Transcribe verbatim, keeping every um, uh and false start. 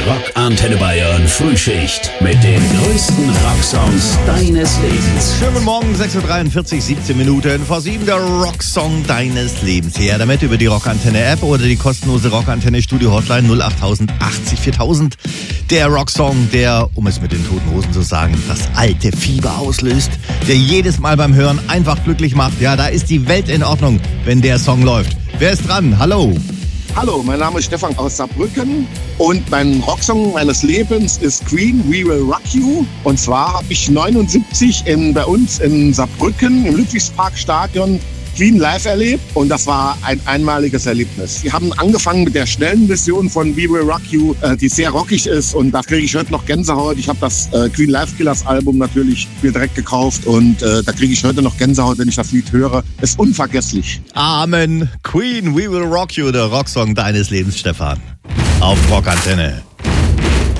Rock Antenne Bayern Frühschicht mit den größten Rocksongs deines Lebens. Schönen guten Morgen, sechs Uhr dreiundvierzig, siebzehn Minuten vor sieben, der Rocksong deines Lebens. Her damit über die Rockantenne App oder die kostenlose Rockantenne Studio Hotline null acht tausend achtzig viertausend. Der Rocksong, der, um es mit den Toten Hosen zu sagen, das alte Fieber auslöst, der jedes Mal beim Hören einfach glücklich macht. Ja, da ist die Welt in Ordnung, wenn der Song läuft. Wer ist dran? Hallo. Hallo, mein Name ist Stefan aus Saarbrücken und mein Rocksong meines Lebens ist Queen, We Will Rock You. Und zwar habe ich neunundsiebzig in, bei uns in Saarbrücken im Ludwigsparkstadion Queen live erlebt und das war ein einmaliges Erlebnis. Wir haben angefangen mit der schnellen Version von We Will Rock You, äh, die sehr rockig ist und da kriege ich heute noch Gänsehaut. Ich habe das äh, Queen Live Killers Album natürlich mir direkt gekauft und äh, da kriege ich heute noch Gänsehaut, wenn ich das Lied höre. Ist unvergesslich. Amen. Queen, We Will Rock You, der Rocksong deines Lebens, Stefan. Auf Rockantenne.